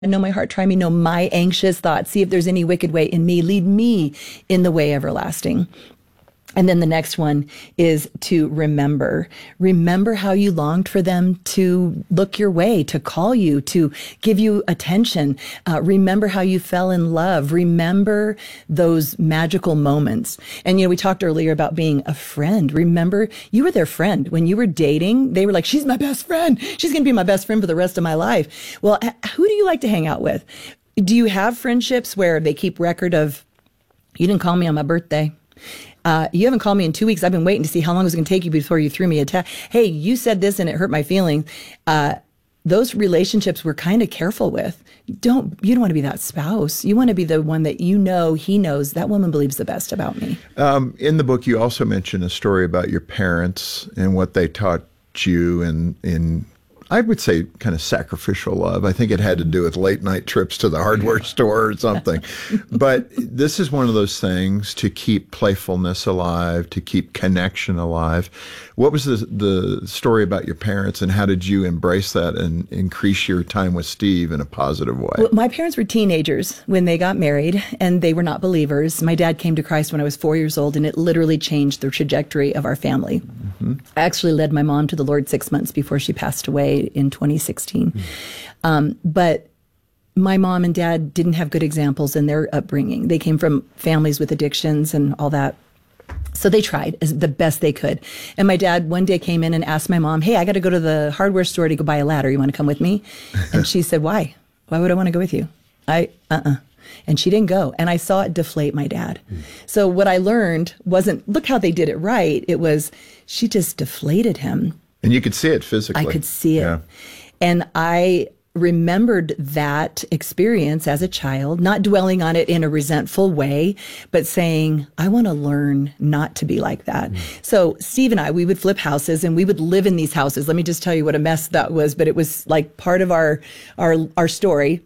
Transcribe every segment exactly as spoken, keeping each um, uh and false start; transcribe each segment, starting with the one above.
Know my heart, try me, know my anxious thoughts. See if there's any wicked way in me. Lead me in the way everlasting. And then the next one is to remember. Remember how you longed for them to look your way, to call you, to give you attention. Uh, remember how you fell in love. Remember those magical moments. And, you know, we talked earlier about being a friend. Remember, you were their friend. When you were dating, they were like, she's my best friend. She's going to be my best friend for the rest of my life. Well, who do you like to hang out with? Do you have friendships where they keep record of, you didn't call me on my birthday? Uh, you haven't called me in two weeks. I've been waiting to see how long it was going to take you before you threw me a text. Hey, you said this and it hurt my feelings. Uh, those relationships we're kind of careful with. Don't you don't want to be that spouse. You want to be the one that you know he knows that woman believes the best about me. Um, in the book, you also mention a story about your parents and what they taught you in in. I would say kind of sacrificial love. I think it had to do with late night trips to the hardware store or something. But this is one of those things to keep playfulness alive, to keep connection alive. What was the the story about your parents, and how did you embrace that and increase your time with Steve in a positive way? Well, my parents were teenagers when they got married, and they were not believers. My dad came to Christ when I was four years old, and it literally changed the trajectory of our family. Mm-hmm. I actually led my mom to the Lord six months before she passed away in twenty sixteen. Mm. Um, but my mom and dad didn't have good examples in their upbringing. They came from families with addictions and all that. So they tried as the best they could. And my dad one day came in and asked my mom, hey, I got to go to the hardware store to go buy a ladder. You want to come with me? And she said, why? Why would I want to go with you? I, uh-uh. And she didn't go. And I saw it deflate my dad. Mm. So what I learned wasn't, look how they did it right. It was, she just deflated him. And you could see it physically. I could see it. Yeah. And I remembered that experience as a child, not dwelling on it in a resentful way, but saying, I want to learn not to be like that. Mm. So Steve and I, we would flip houses and we would live in these houses. Let me just tell you what a mess that was, but it was like part of our, our, our story.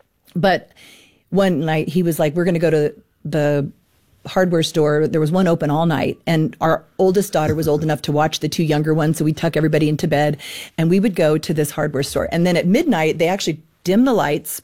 But one night he was like, we're going to go to the hardware store. There was one open all night, and our oldest daughter was old enough to watch the two younger ones, so we'd tuck everybody into bed, and we would go to this hardware store. And then at midnight, they actually dim the lights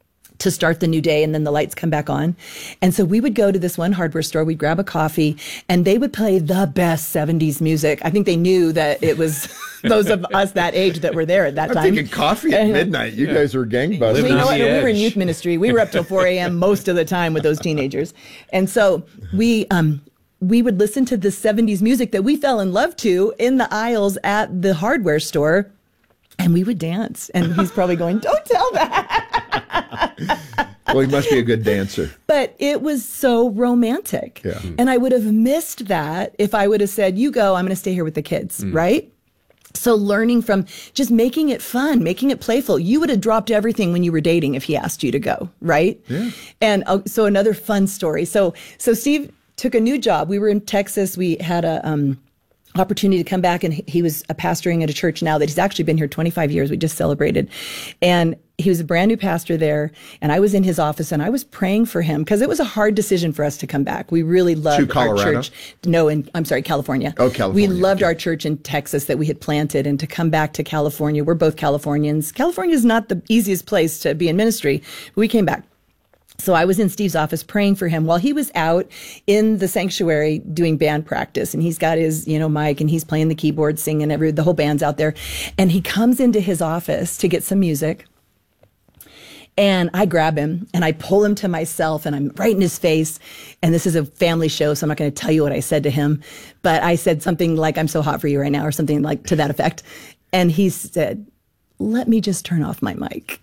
to start the new day, and then the lights come back on. And so we would go to this one hardware store, we'd grab a coffee, and they would play the best seventies music. I think they knew that it was those of us that age that were there at that I'm time. I'm thinking coffee at midnight. You yeah. guys were gangbusters. Well, you know what? We were in youth ministry. We were up till four a.m. most of the time with those teenagers. And so we um, we would listen to the seventies music that we fell in love to in the aisles at the hardware store. And we would dance. And he's probably going, don't tell that. Well, he must be a good dancer. But it was so romantic. Yeah. And I would have missed that if I would have said, you go, I'm going to stay here with the kids, mm. right? So learning from just making it fun, making it playful. You would have dropped everything when you were dating if he asked you to go, right? Yeah. And uh, so another fun story. So so Steve took a new job. We were in Texas. We had a... Um, opportunity to come back, and he was a pastoring at a church now that he's actually been here twenty-five years. We just celebrated. And he was a brand new pastor there, and I was in his office, and I was praying for him because it was a hard decision for us to come back. We really loved our church. No, in, I'm sorry, California. Oh, California. We loved okay. our church in Texas that we had planted, and to come back to California. We're both Californians. California is not the easiest place to be in ministry. But we came back. So I was in Steve's office praying for him while he was out in the sanctuary doing band practice, and he's got his, you know, mic, and he's playing the keyboard, singing, every the whole band's out there. And he comes into his office to get some music. And I grab him and I pull him to myself, and I'm right in his face. And this is a family show, so I'm not going to tell you what I said to him. But I said something like, I'm so hot for you right now, or something like to that effect. And he said, let me just turn off my mic.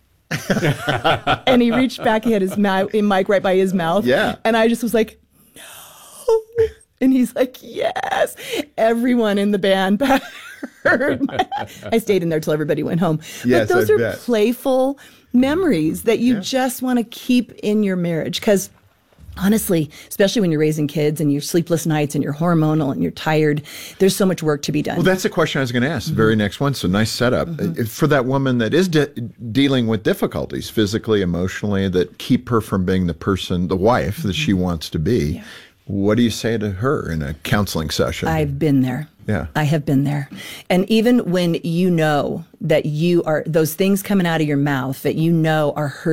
And he reached back, he had his ma- mic right by his mouth. Yeah. And I just was like, no. And he's like, yes. Everyone in the band heard my- I stayed in there till everybody went home. Yes, but those I are bet. playful memories that you yeah. just want to keep in your marriage. Because honestly, especially when you're raising kids and you're sleepless nights and you're hormonal and you're tired, there's so much work to be done. Well, that's the question I was going to ask. The mm-hmm. very next one. So nice setup. Mm-hmm. For that woman that is de- dealing with difficulties physically, emotionally, that keep her from being the person, the wife that mm-hmm. she wants to be. Yeah. what do you say to her in a counseling session? I've been there. Yeah. I have been there. And even when you know that you are, those things coming out of your mouth that you know are hurting